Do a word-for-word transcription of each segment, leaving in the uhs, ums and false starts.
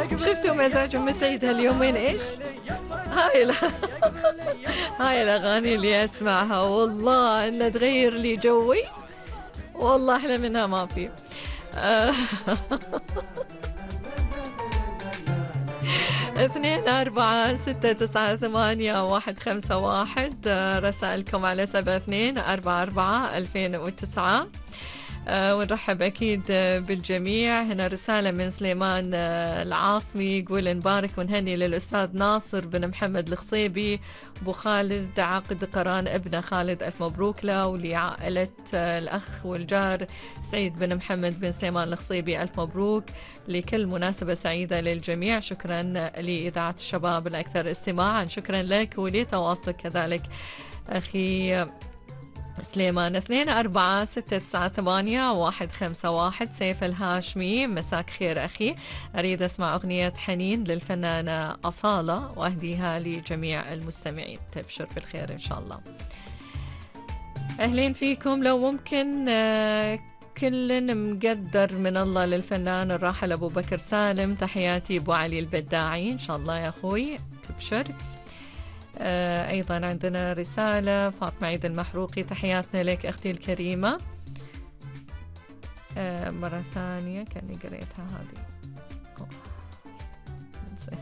شفتوا مزاج ام سعيد هاليومين ايش؟ هاي لا هاي الاغاني اللي اسمعها والله انها تغير لي جوي، والله احلى منها ما في. آه. اثنين أربعة ستة تسعة ثمانية واحد خمسة واحد، رسائلكم على سبعة اثنين أربعة أربعة ألفين وتسعة. أه ونرحب أكيد بالجميع. هنا رسالة من سليمان العاصمي يقول نبارك ونهني للأستاذ ناصر بن محمد الخصيبي أبو خالد عقد قران ابنه خالد، ألف مبروك له ولعائلة الأخ والجار سعيد بن محمد بن سليمان الخصيبي، ألف مبروك لكل مناسبة سعيدة للجميع. شكرا لإذاعة الشباب الأكثر استماعا، شكرا لك ولتواصلك كذلك أخي سليمان. اثنين أربعة ستة تسعة ثمانية واحد خمسة واحد. سيف الهاشمي مساك خير أخي، أريد أسمع أغنية حنين للفنانة أصالة وأهديها لجميع المستمعين. تبشر بالخير إن شاء الله. أهلين فيكم. لو ممكن كل مقدر من الله للفنان الراحل أبو بكر سالم، تحياتي أبو علي البداعي إن شاء الله يا أخوي تبشر. آه أيضا عندنا رسالة فاطمة عيد المحروقي، تحياتنا لك أختي الكريمة. آه مرة ثانية كأني قريتها هذه نسيت.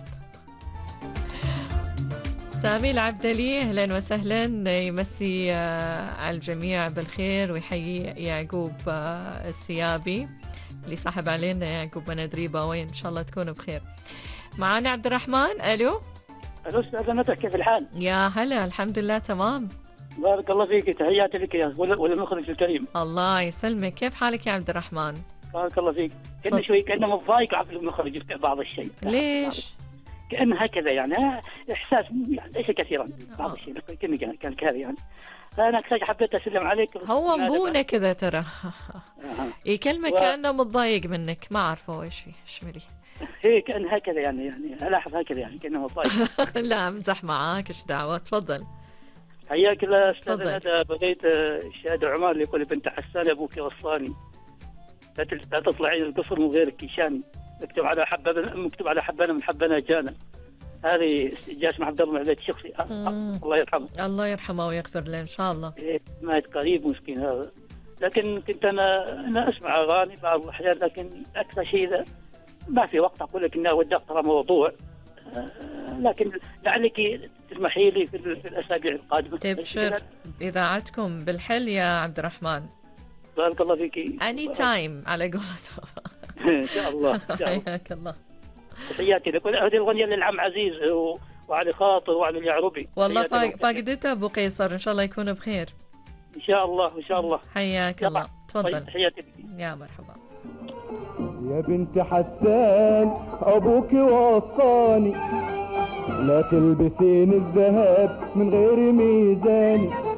سامي العبدلي أهلا وسهلا، يمسي آه على الجميع بالخير ويحيي يعقوب آه السيابي اللي صاحب علينا يعقوب من دريبة، وين إن شاء الله تكونوا بخير. معانا عبد الرحمن. ألو الو استاذه متى، كيف الحال؟ يا هلا الحمد لله تمام. بارك الله فيك، تحياتي لك يا وللمخرج الكريم. الله يسلمك، كيف حالك يا عبد الرحمن؟ بارك الله فيك. كأنه شوي كأنه متضايق عبد المخرج في بعض الشيء. ليش؟ كأنه هكذا يعني احساس يعني ليس كثيرا بعض الشيء، كأنه كان كان كذا يعني. فانا حبيت اسلم عليك. هو مبونه كذا ترى يكلمك و... كأنه متضايق منك، ما اعرفه ايش فيه ايش مري. هي كأنه هكذا يعني يعني الاحظ هكذا يعني كأنه متضايق. لا امزح معاك، ايش دعوه، تفضل. حياك الله استاذ ندى. بغيت الشهاده عمر اللي يقول بنت حسان ابوك وصاني لا تطلعين القصر من غير كيشاني، مكتوب على حبنا مكتوب على حبنا من حبنا جانا. هذه جاش مع عبد الله البيت الشخصي. الله يرحمه. الله يرحمه ويغفر له ان شاء الله. إيه مات قريب مسكين هذا. لكن كنت انا انا اسمع اغاني بعض الاحيان، لكن اكثر شيء ما في وقت اقول لك انه ودي اقرا موضوع، لكن لعلك تسمحي لي في الاسابيع القادمه. تبشر اذاعتكم بالحل يا عبد الرحمن. بارك الله فيك. اني تايم على قولتهم. ان شاء الله. حياك الله. تحياتي لك. هذه الاغنيه للعم عزيز وعلي خاطر وعلي اليعربي. والله فاقدتها ابو قيصر، ان شاء الله يكون بخير. ان شاء الله ان شاء الله. حياك الله. تفضل. تحياتي لك. يا مرحبا. يا بنت حسان ابوك وصاني لا تلبسين الذهب من غير ميزان،